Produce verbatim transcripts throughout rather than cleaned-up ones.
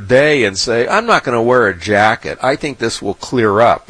day and say, I'm not going to wear a jacket. I think this will clear up.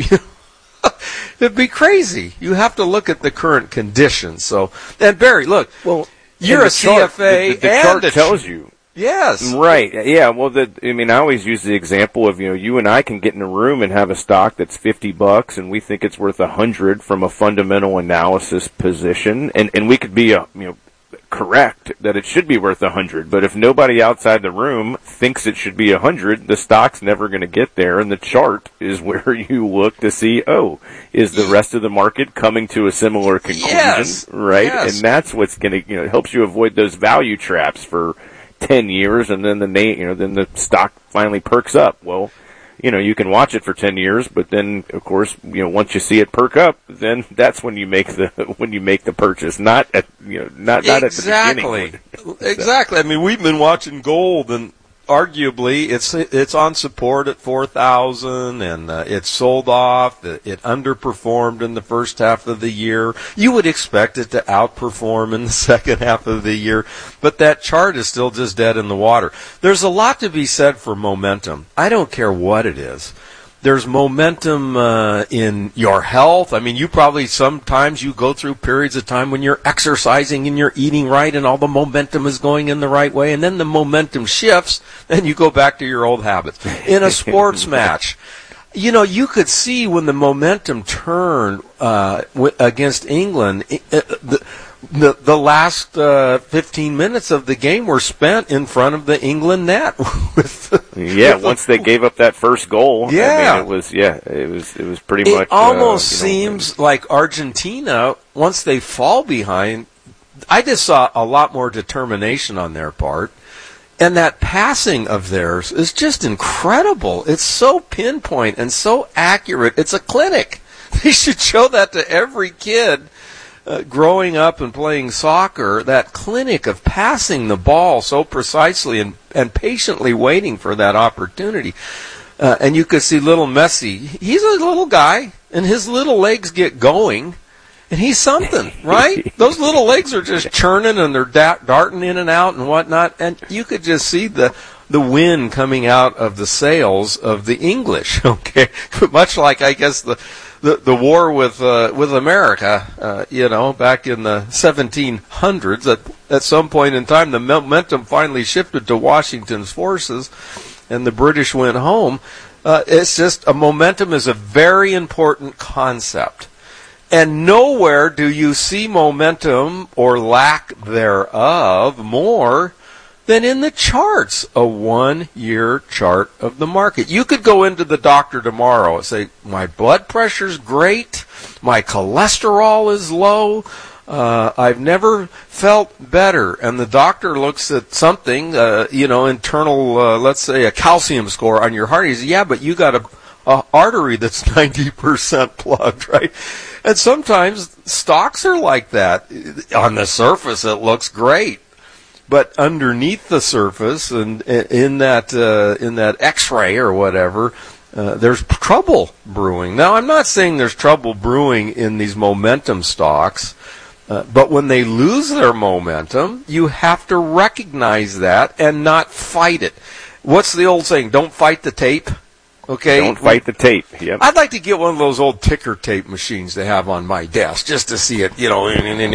It'd be crazy. You have to look at the current conditions. So, and Barry, look, well, you're a C F A, chart, the, the, the and chart the tells you. Yes. Right. Yeah. Well, the, I mean, I always use the example of, you know, you and I can get in a room and have a stock that's fifty bucks and we think it's worth a hundred from a fundamental analysis position. And, and we could be, a, you know, correct that it should be worth a hundred. But if nobody outside the room thinks it should be a hundred, the stock's never going to get there. And the chart is where you look to see, oh, is the rest of the market coming to a similar conclusion? Yes. Right. Yes. And that's what's going to, you know, it helps you avoid those value traps for ten years, and then the name, you know, then the stock finally perks up. Well, you know, you can watch it for ten years, but then, of course, you know, once you see it perk up, then that's when you make the when you make the purchase, not at you know, not not exactly. at the beginning. Exactly. I mean, we've been watching gold, and arguably, it's it's on support at four thousand, and uh, it's sold off. It, it underperformed in the first half of the year. You would expect it to outperform in the second half of the year, but that chart is still just dead in the water. There's a lot to be said for momentum. I don't care what it is. There's momentum uh, in your health. I mean, you probably sometimes you go through periods of time when you're exercising and you're eating right and all the momentum is going in the right way, and then the momentum shifts and you go back to your old habits. In a sports match, you know, you could see when the momentum turned uh, w- against England, uh, the, the, the last uh, fifteen minutes of the game were spent in front of the England net. with, yeah, with once the, they gave up that first goal, yeah. I mean, it was yeah, it was it was pretty it much. It almost uh, you know, seems like Argentina, once they fall behind, I just saw a lot more determination on their part. And that passing of theirs is just incredible. It's so pinpoint and so accurate. It's a clinic. They should show that to every kid uh, growing up and playing soccer, that clinic of passing the ball so precisely and, and patiently waiting for that opportunity. Uh, and you could see little Messi. He's a little guy, and his little legs get going. And he's something, right? Those little legs are just churning and they're da- darting in and out and whatnot. And you could just see the the wind coming out of the sails of the English, okay? Much like, I guess, the the, the war with uh, with America, uh, you know, back in the seventeen hundreds. At, at some point in time, the momentum finally shifted to Washington's forces, and the British went home. Uh, it's just, a momentum is a very important concept. And nowhere do you see momentum or lack thereof more than in the charts, a one-year chart of the market. You could go into the doctor tomorrow and say, my blood pressure's great, my cholesterol is low, uh, I've never felt better. And the doctor looks at something, uh, you know, internal, uh, let's say a calcium score on your heart. He says, yeah, but you got a, a artery that's ninety percent plugged, right? And sometimes stocks are like that. On the surface, it looks great, but underneath the surface and in that uh, in that X-ray or whatever, uh, there's trouble brewing. Now, I'm not saying there's trouble brewing in these momentum stocks, uh, but when they lose their momentum, you have to recognize that and not fight it. What's the old saying? Don't fight the tape. Okay. Don't fight the tape. Yep. I'd like to get one of those old ticker tape machines they have on my desk just to see it, you know,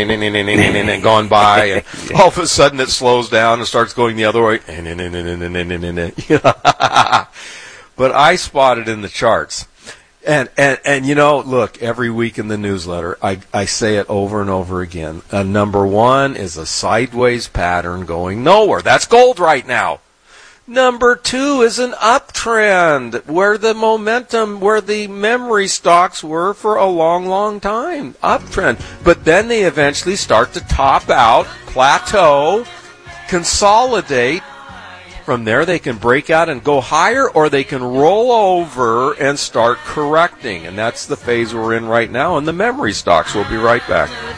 and gone by, and all of a sudden it slows down and starts going the other way. But I spot it in the charts. And, and, and you know, look, every week in the newsletter, I, I say it over and over again. Uh, number one is a sideways pattern going nowhere. That's gold right now. Number two is an uptrend, where the momentum, where the memory stocks were for a long, long time. Uptrend. But then they eventually start to top out, plateau, consolidate. From there, they can break out and go higher, or they can roll over and start correcting. And that's the phase we're in right now in the memory stocks. We'll be right back.